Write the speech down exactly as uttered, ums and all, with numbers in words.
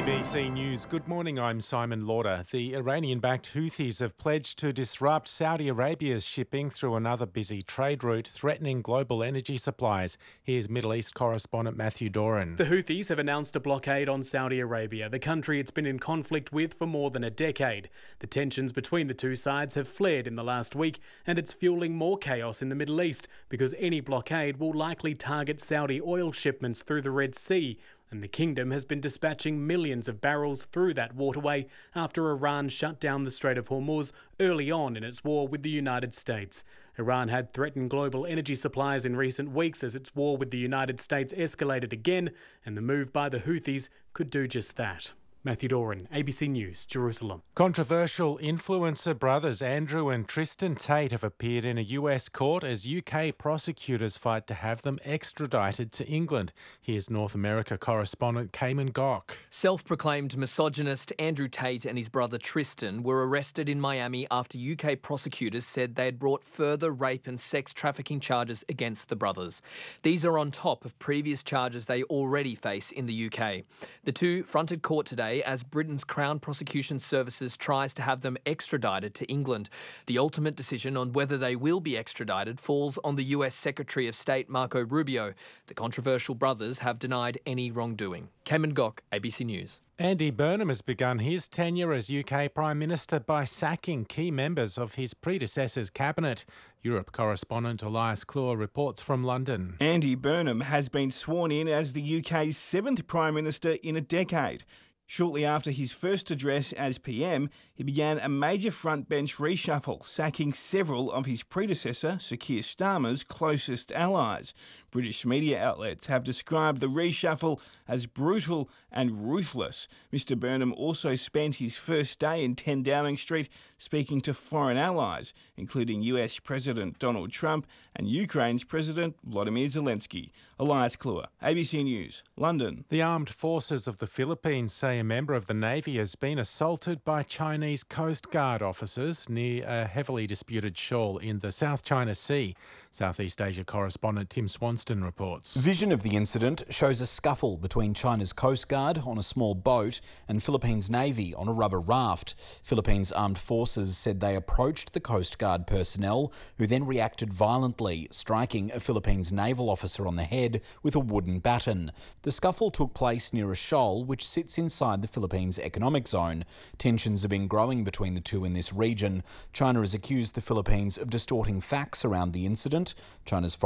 B C News. Good morning, I'm Simon Lauder. The Iranian-backed Houthis have pledged to disrupt Saudi Arabia's shipping through another busy trade route, threatening global energy supplies. Here's Middle East correspondent Matthew Doran. The Houthis have announced a blockade on Saudi Arabia, the country it's been in conflict with for more than a decade. The tensions between the two sides have flared in the last week, and it's fueling more chaos in the Middle East because any blockade will likely target Saudi oil shipments through the Red Sea. And the kingdom has been dispatching millions of barrels through that waterway after Iran shut down the Strait of Hormuz early on in its war with the United States. Iran had threatened global energy supplies in recent weeks as its war with the United States escalated again, and the move by the Houthis could do just that. Matthew Doran, A B C News, Jerusalem. Controversial influencer brothers Andrew and Tristan Tate have appeared in a U S court as U K prosecutors fight to have them extradited to England. Here's North America correspondent Cayman Gock. Self-proclaimed misogynist Andrew Tate and his brother Tristan were arrested in Miami after U K prosecutors said they had brought further rape and sex trafficking charges against the brothers. These are on top of previous charges they already face in the U K. The two fronted court today as Britain's Crown Prosecution Services tries to have them extradited to England. The ultimate decision on whether they will be extradited falls on the U S Secretary of State Marco Rubio. The controversial brothers have denied any wrongdoing. Cayman Gock, A B C News. Andy Burnham has begun his tenure as U K Prime Minister by sacking key members of his predecessor's cabinet. Europe correspondent Elias Clure reports from London. Andy Burnham has been sworn in as the U K's seventh Prime Minister in a decade. Shortly after his first address as P M, he began a major frontbench reshuffle, sacking several of his predecessor, Sir Keir Starmer's closest allies. British media outlets have described the reshuffle as brutal and ruthless. Mister Burnham also spent his first day in ten Downing Street speaking to foreign allies, including U S President Donald Trump and Ukraine's President Volodymyr Zelensky. Elias Clure, A B C News, London. The armed forces of the Philippines say a member of the Navy has been assaulted by Chinese Coast Guard officers near a heavily disputed shoal in the South China Sea. Southeast Asia correspondent Tim Swanston reports. Vision of the incident shows a scuffle between China's Coast Guard on a small boat and Philippines Navy on a rubber raft. Philippines armed forces said they approached the Coast Guard personnel, who then reacted violently, striking a Philippines naval officer on the head with a wooden baton. The scuffle took place near a shoal which sits inside the Philippines economic zone. Tensions have been growing between the two in this region. China has accused the Philippines of distorting facts around the incident. China's